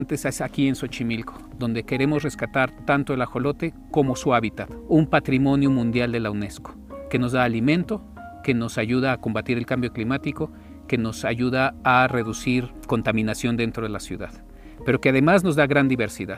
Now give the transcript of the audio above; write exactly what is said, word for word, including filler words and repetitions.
Es aquí en Xochimilco, donde queremos rescatar tanto el ajolote como su hábitat, un patrimonio mundial de la UNESCO, que nos da alimento, que nos ayuda a combatir el cambio climático, que nos ayuda a reducir contaminación dentro de la ciudad, pero que además nos da gran diversidad.